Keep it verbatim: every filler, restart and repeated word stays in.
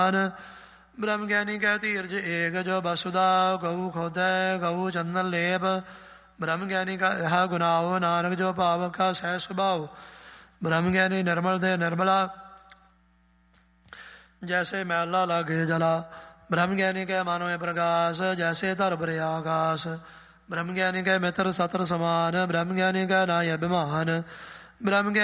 ਬ੍ਰਹਮ ਗਿਆਨੀ ਕੈ ਧੀਰਜ ਏਕ ਜੋ ਬਸੁਦਾ ਗਊ ਖੋਦੈ ਗਊ ਚੰਦਨ ਲੇਪ ਬ੍ਰਹਮ ਗਿਆਨੀ ਕਾ ਇਹ ਗੁਨਾਓ ਨਾਨਕ ਜੋ ਭਾਵ ਕਾ ਸਹਿ ਸੁਭਾਉ ਬ੍ਰਹਮ ਗਿਆਨੀ ਨਿਰਮਲ ਦੇ ਨਿਰਮਲਾ ਜੈਸੇ ਮੈਲਾ ਲਾਗੇ ਜਲਾ ਬ੍ਰਹਮ ਗਿਆਨੀ ਕੈ ਮਨ ਮੇ ਪ੍ਰਕਾਸ਼ ਜੈਸੇ ਧਰ ਭਰੇ ਆਕਾਸ਼ ਬ੍ਰਹਮ ਗਿਆਨੀ ਕੈ ਮਿੱਤਰ ਸਤਰ ਸਮਾਨ ਬ੍ਰਹਮ ਗਿਆਨੀ ਕੈ ਨਾਇ ਅਭਿਮਾਨ ਬ੍ਰਹਮ